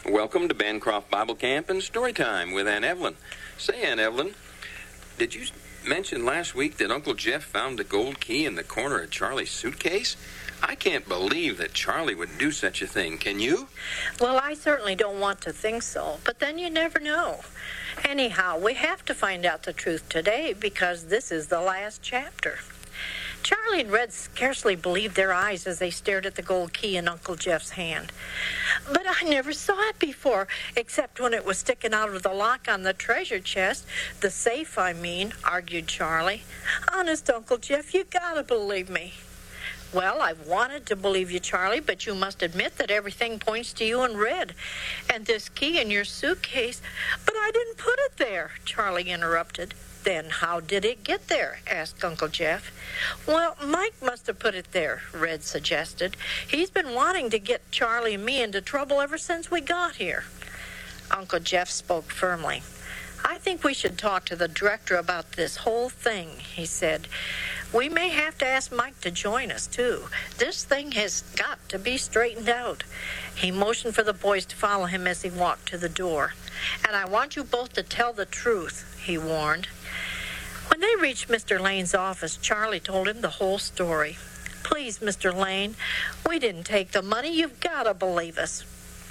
Welcome to Bancroft Bible Camp and Storytime with Aunt Evelyn. Say, Aunt Evelyn, did you mention last week that Uncle Jeff found the gold key in the corner of Charlie's suitcase? I can't believe that Charlie would do such a thing. Can you? Well, I certainly don't want to think so, but then you never know. Anyhow, we have to find out the truth today because this is the last chapter. Charlie and Red scarcely believed their eyes as they stared at the gold key in Uncle Jeff's hand. But I never saw it before, except when it was sticking out of the lock on the treasure chest. The safe, I mean, argued Charlie. Honest, Uncle Jeff, you gotta believe me. Well, I've wanted to believe you, Charlie, but you must admit that everything points to you and Red. And this key in your suitcase. But I didn't put it there, Charlie interrupted. Then how did it get there? Asked Uncle Jeff. Well, Mike must have put it there, Red suggested. He's been wanting to get Charlie and me into trouble ever since we got here. Uncle Jeff spoke firmly. I think we should talk to the director about this whole thing, he said. We may have to ask Mike to join us, too. This thing has got to be straightened out. He motioned for the boys to follow him as he walked to the door. And I want you both to tell the truth, he warned. When they reached Mr. Lane's office, Charlie told him the whole story. Please, Mr. Lane, we didn't take the money. You've got to believe us.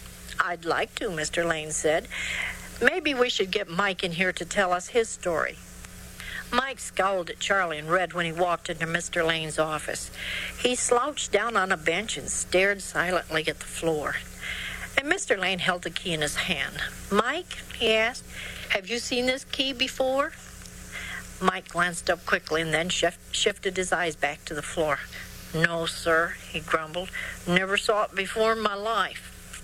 I'd like to, Mr. Lane said. Maybe we should get Mike in here to tell us his story. Mike scowled at Charlie and Red when he walked into Mr. Lane's office. He slouched down on a bench and stared silently at the floor. And Mr. Lane held the key in his hand. Mike, he asked, have you seen this key before? Mike glanced up quickly and then shifted his eyes back to the floor. No, sir, he grumbled. Never saw it before in my life.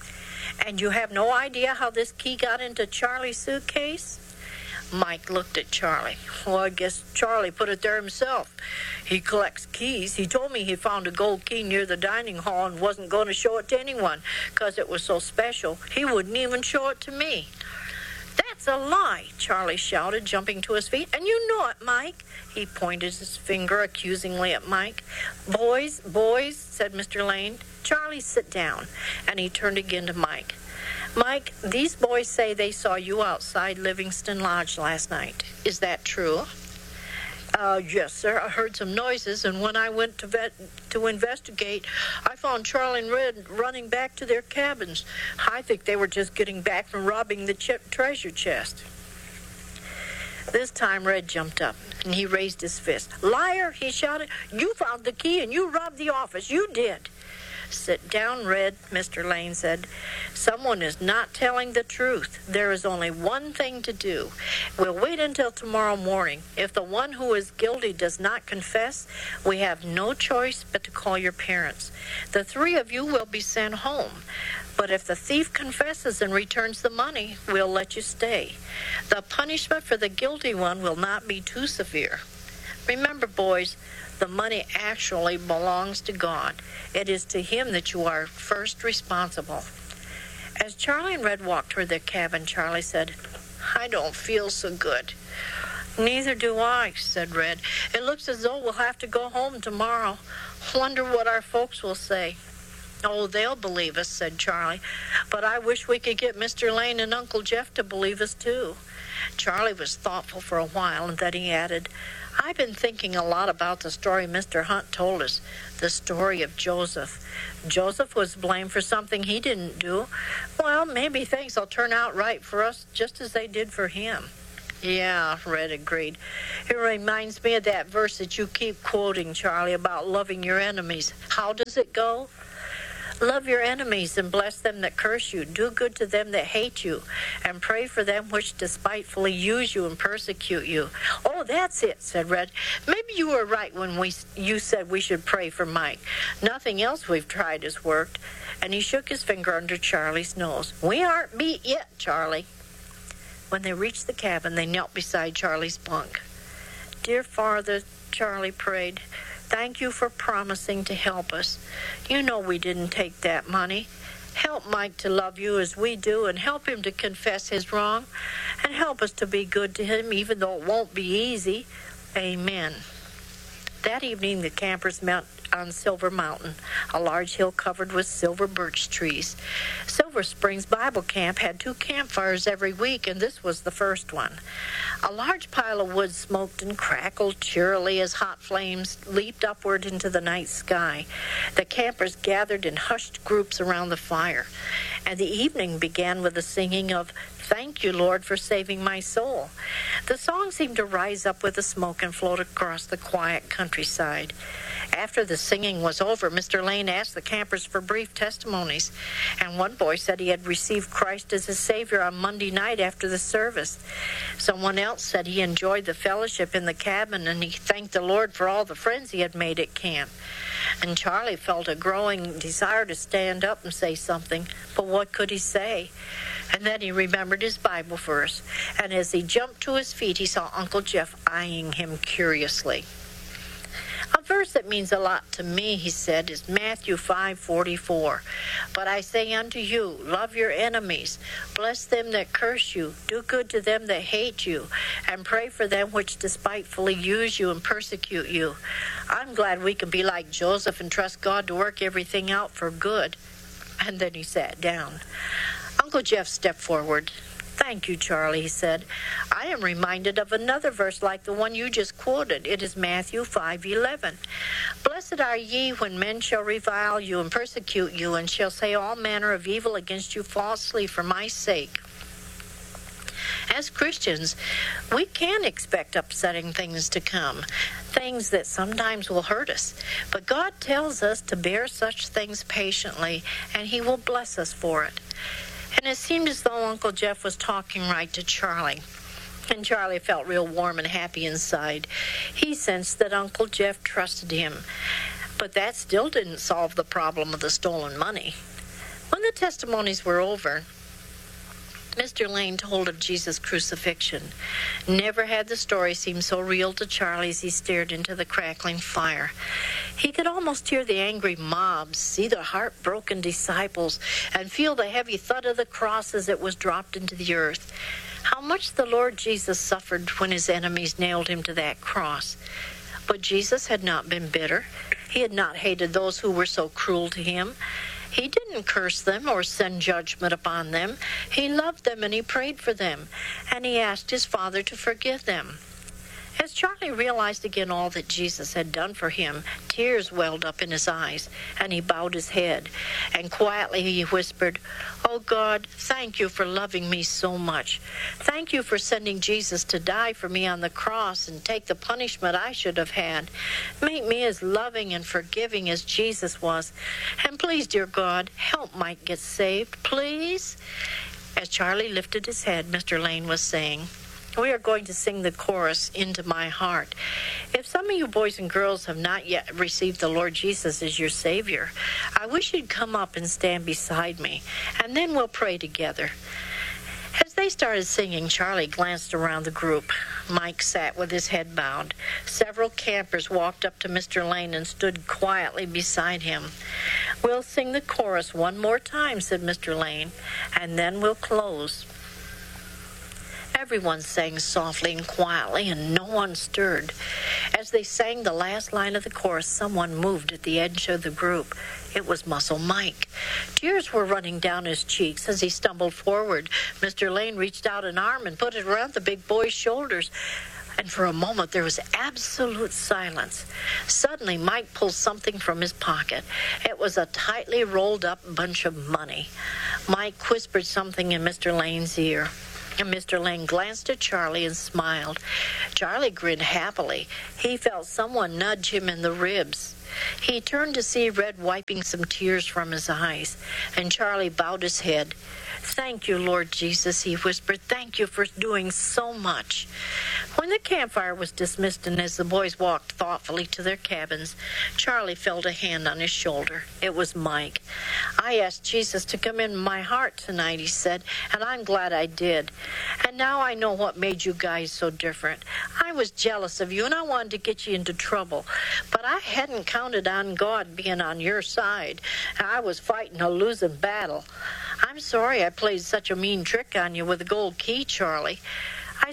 And you have no idea how this key got into Charlie's suitcase? Mike looked at Charlie. Well, I guess Charlie put it there himself. He collects keys. He told me he found a gold key near the dining hall and wasn't going to show it to anyone because it was so special. He wouldn't even show it to me. That's a lie, Charlie shouted, jumping to his feet. And you know it, Mike. He pointed his finger accusingly at Mike. Boys, said Mr. Lane. Charlie, sit down. And he turned again to Mike. Mike, these boys say they saw you outside Livingston Lodge last night. Is that true? Yes, sir. I heard some noises, and when I went to investigate, I found Charlie and Red running back to their cabins. I think they were just getting back from robbing the treasure chest. This time Red jumped up, and he raised his fist. Liar, he shouted. You found the key, and you robbed the office. You did. Sit down, Red, Mr. Lane said. Someone is not telling the truth. There is only one thing to do. We'll wait until tomorrow morning. If the one who is guilty does not confess, we have no choice but to call your parents. The three of you will be sent home. But if the thief confesses and returns the money, we'll let you stay. The punishment for the guilty one will not be too severe. Remember, boys, the money actually belongs to God. It is to him that you are first responsible. As Charlie and Red walked toward their cabin, Charlie said, I don't feel so good. Neither do I, said Red. It looks as though we'll have to go home tomorrow. Wonder what our folks will say. Oh, they'll believe us, said Charlie. But I wish we could get Mr. Lane and Uncle Jeff to believe us, too. Charlie was thoughtful for a while, and then he added, I've been thinking a lot about the story Mr. Hunt told us, the story of Joseph. Joseph was blamed for something he didn't do. Well, maybe things will turn out right for us just as they did for him. Yeah, Red agreed. It reminds me of that verse that you keep quoting, Charlie, about loving your enemies. How does it go? Love your enemies and bless them that curse you. Do good to them that hate you, and pray for them which despitefully use you and persecute you. Oh, that's it, said Red. Maybe you were right when you said we should pray for Mike. Nothing else we've tried has worked. And he shook his finger under Charlie's nose. We aren't beat yet, Charlie. When they reached the cabin, they knelt beside Charlie's bunk. Dear Father, Charlie prayed, thank you for promising to help us. You know we didn't take that money. Help Mike to love you as we do, and help him to confess his wrong, and help us to be good to him even though it won't be easy. Amen. That evening the campers met on Silver Mountain, a large hill covered with silver birch trees. Silver Springs Bible Camp had 2 campfires every week, and this was the first one. A large pile of wood smoked and crackled cheerily as hot flames leaped upward into the night sky. The campers gathered in hushed groups around the fire, and the evening began with the singing of "Thank You, Lord, for Saving My Soul." The song seemed to rise up with the smoke and float across the quiet countryside. After the singing was over, Mr. Lane asked the campers for brief testimonies, and one boy said he had received Christ as his Savior on Monday night after the service. Someone else said he enjoyed the fellowship in the cabin, and he thanked the Lord for all the friends he had made at camp. And Charlie felt a growing desire to stand up and say something, but what could he say? And then he remembered his Bible verse, and as he jumped to his feet, he saw Uncle Jeff eyeing him curiously. "A verse that means a lot to me," he said, "is Matthew 5:44. But I say unto you, love your enemies, bless them that curse you, do good to them that hate you, and pray for them which despitefully use you and persecute you." I'm glad we can be like Joseph and trust God to work everything out for good. And then he sat down. Uncle Jeff stepped forward. "Thank you, Charlie," he said. "I am reminded of another verse like the one you just quoted. It is Matthew 5:11. Blessed are ye when men shall revile you and persecute you, and shall say all manner of evil against you falsely for my sake." As Christians, we can expect upsetting things to come, things that sometimes will hurt us. But God tells us to bear such things patiently, and He will bless us for it. And it seemed as though Uncle Jeff was talking right to Charlie. And Charlie felt real warm and happy inside. He sensed that Uncle Jeff trusted him. But that still didn't solve the problem of the stolen money. When the testimonies were over, Mr. Lane told of Jesus' crucifixion. Never had the story seemed so real to Charlie as he stared into the crackling fire. He could almost hear the angry mobs, see the heartbroken disciples, and feel the heavy thud of the cross as it was dropped into the earth. How much the Lord Jesus suffered when his enemies nailed him to that cross. But Jesus had not been bitter. He had not hated those who were so cruel to him. He didn't curse them or send judgment upon them. He loved them and he prayed for them, and he asked his Father to forgive them. As Charlie realized again all that Jesus had done for him, tears welled up in his eyes, and he bowed his head, and quietly he whispered, "Oh God, thank you for loving me so much. Thank you for sending Jesus to die for me on the cross and take the punishment I should have had. Make me as loving and forgiving as Jesus was. And please, dear God, help Mike get saved, please." As Charlie lifted his head, Mr. Lane was saying, "We are going to sing the chorus, 'Into My Heart.' If some of you boys and girls have not yet received the Lord Jesus as your Savior, I wish you'd come up and stand beside me, and then we'll pray together." As they started singing, Charlie glanced around the group. Mike sat with his head bowed. Several campers walked up to Mr. Lane and stood quietly beside him. "We'll sing the chorus one more time," said Mr. Lane, "and then we'll close." Everyone sang softly and quietly, and no one stirred. As they sang the last line of the chorus, someone moved at the edge of the group. It was Muscle Mike. Tears were running down his cheeks as he stumbled forward. Mr. Lane reached out an arm and put it around the big boy's shoulders. And for a moment there was absolute silence. Suddenly Mike pulled something from his pocket. It was a tightly rolled up bunch of money. Mike whispered something in Mr. Lane's ear, and Mr. Lane glanced at Charlie and smiled. Charlie grinned happily. He felt someone nudge him in the ribs. He turned to see Red wiping some tears from his eyes, and Charlie bowed his head. "Thank you, Lord Jesus," he whispered. "Thank you for doing so much." When the campfire was dismissed and as the boys walked thoughtfully to their cabins, Charlie felt a hand on his shoulder. It was Mike. "I asked Jesus to come in my heart tonight," he said, "and I'm glad I did. And now I know what made you guys so different. I was jealous of you and I wanted to get you into trouble, but I hadn't counted on God being on your side. I was fighting a losing battle. I'm sorry I played such a mean trick on you with the gold key, Charlie. I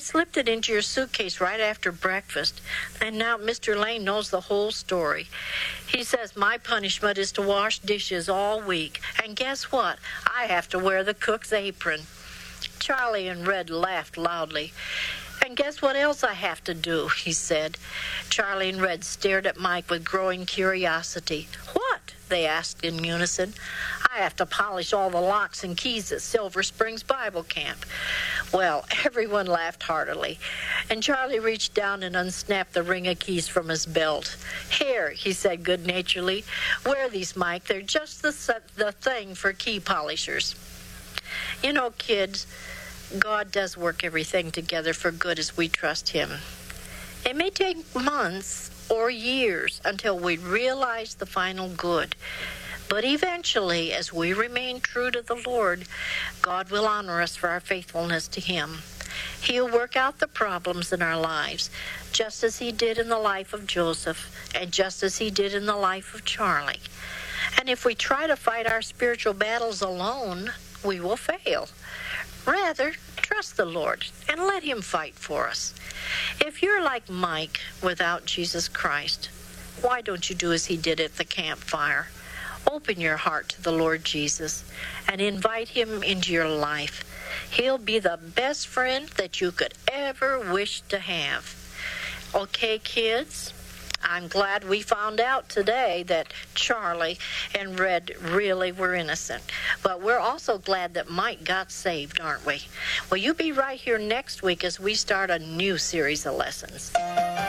slipped it into your suitcase right after breakfast, and now Mr. Lane knows the whole story. He says my punishment is to wash dishes all week, and guess what? I have to wear the cook's apron. Charlie and Red laughed loudly. And guess what else I have to do, he said. Charlie and Red stared at Mike with growing curiosity. What? They asked in unison. I have to polish all the locks and keys at Silver Springs Bible Camp. Well, everyone laughed heartily, and Charlie reached down and unsnapped the ring of keys from his belt. Here, he said good-naturedly, wear these, Mike. They're just the thing for key polishers. You know, kids, God does work everything together for good as we trust Him. It may take months or years until we realize the final good. But eventually, as we remain true to the Lord, God will honor us for our faithfulness to Him. He'll work out the problems in our lives, just as He did in the life of Joseph, and just as He did in the life of Charlie. And if we try to fight our spiritual battles alone, we will fail. Rather, trust the Lord and let Him fight for us. If you're like Mike without Jesus Christ, why don't you do as he did at the campfire? Open your heart to the Lord Jesus and invite Him into your life. He'll be the best friend that you could ever wish to have. Okay, kids? I'm glad we found out today that Charlie and Red really were innocent. But we're also glad that Mike got saved, aren't we? Well, you be right here next week as we start a new series of lessons.